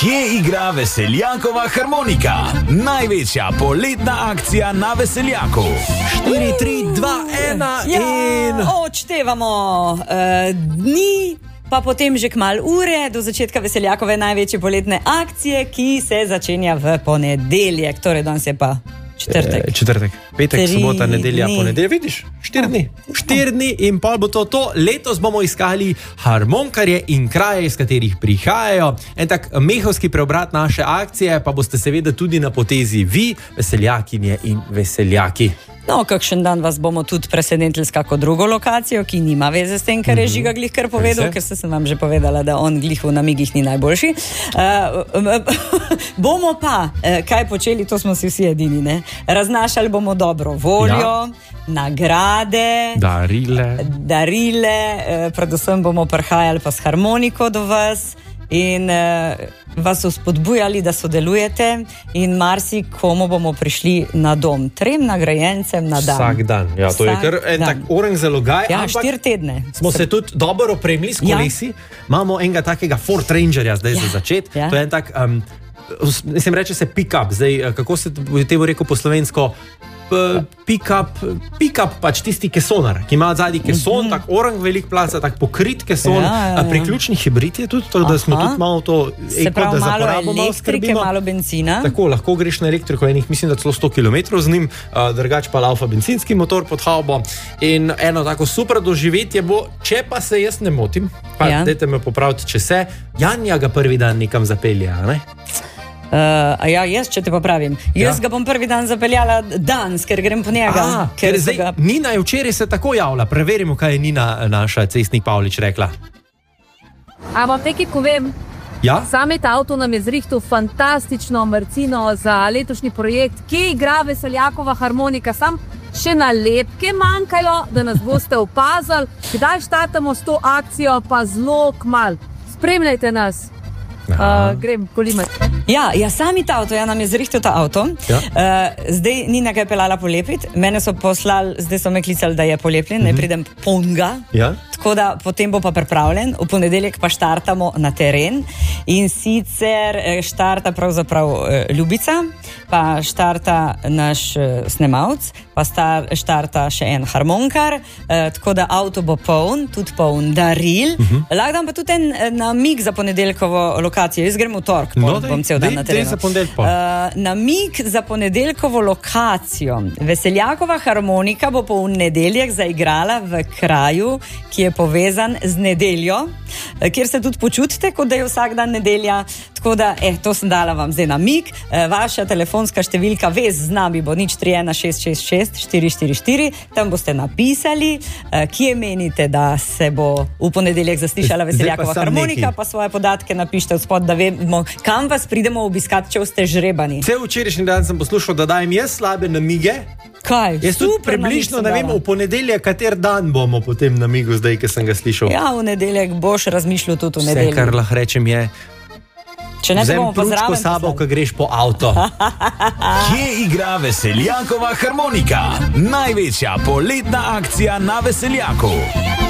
Kje igra Veseljakova harmonika? Največja poletna akcija na Veseljaku. 4, 3, 2, 1 in... Odštevamo dni, pa potem že kmalu ure do začetka Veseljakove največje poletne akcije, ki se začenja v ponedeljek. Torej, danes je pa četrtek. Petek, sobota, nedelja, ponedeljek. Vidiš? 4 dni. 4 dni in pol bo to. Letos bomo iskali harmonkarje in kraje, iz katerih prihajajo. En tak mehovski preobrat naše akcije, pa boste seveda tudi na potezi vi, veseljakinje in veseljaki. No, kakšen dan vas bomo tudi presenetili s kako drugo lokacijo, ki nima veze s tem, kar je Žiga glih kar povedal, ker sem vam že povedala, da on glih v namigih ni najboljši. Bomo pa, kaj počeli, to smo si vsi edini, ne? Raznašali bomo dobro voljo, nagrade, darile, predvsem bomo prihajali pa s harmoniko do vas in vas vzpodbujali, da sodelujete in marsikomu bomo prišli na dom. 3 nagrajencem na dan. Vsak dan. Ja, to je kar en tak oranž zalogaj. Ja, 4 tedne. Smo se tudi dobro opremili s kolesi. Imamo enega takega Ford Rangerja zdaj za začet. To je en tak, mislim, reče se pick-up. Zdaj, kako se temu rekel po slovensko? Pick-up pač tisti kesonar, ki ima zadnji keson, tak orang velik placa, tak pokrit keson, priključni hibrid je tudi, to, da smo tudi malo to eko, da za porabo malo skrbimo. Malo benzina. Tako, lahko greš na elektriko, mislim, da celo 100 km z njim, drugač pa laufa bencinski motor pod havbo in eno tako super doživetje bo, če pa se jaz ne motim, pa dajte me popraviti, če se, Janja ga prvi dan nekam zapelja, ne? Jaz, če te popravim. Jaz ga bom prvi dan zapeljala danes, ker grem po njega. Ker zdaj, Nina je včeraj se tako javila. Preverimo, kaj je Nina, naša cestnik Pavlič, rekla. A vam nekaj povem? Ja? Samet avto nam je zrihtal fantastično marcino za letošnji projekt, ki igra Veseljakova harmonika. Sam še nalepke manjkajo, da nas boste opazali. Kdaj štartamo s to akcijo, pa zelo kmalu. Spremljajte nas. Grem kolimati. Ja, sami ta avto, nam je zrihtel ta avto. Zdaj Nina ga je pelala polepiti. Mene so poslali, zdaj so me klicali, da je polepljen, ne pridem ponga. Tako da potem bo pa pripravljen. V ponedeljek pa štartamo na teren in sicer štarta pravzaprav Ljubica, pa štarta naš snemalc, pa štarta še en harmonkar, tako da avto bo poln, tudi poln daril. Lahko dam pa tudi en namig za ponedeljkovo lokacijo. Jaz grem v tork, bom cel dan na terenu. Namig za ponedeljkovo lokacijo. Veseljakova harmonika bo po nedeljek zaigrala v kraju, ki je povezan z nedeljo, kjer se tudi počutite, kot da je vsak dan nedelja. Tako da, to sem dala vam zdaj namig. Vaša telefonska številka vez z nami bo 031 666 444. Tam boste napisali, kje menite, da se bo v ponedeljek zaslišala Veseljakova harmonika, pa svoje podatke napište vspod, da vemo, kam vas pridemo obiskat, če ste žrebani. Cel včerajšnji dan sem poslušal, da dajem jaz slabe namige. Kaj? Jaz tudi približno ne vem, v ponedeljek, kater dan bomo po tem namigu zdaj, ki sem ga slišal. Ja, v nedeljek boš razmišljal tudi v nedeljek. Vse, kar lahko rečem je, vzem pručko sabo, ko greš po avto. Kje igra Veseljakova harmonika? Največja poletna akcija na Veseljaku.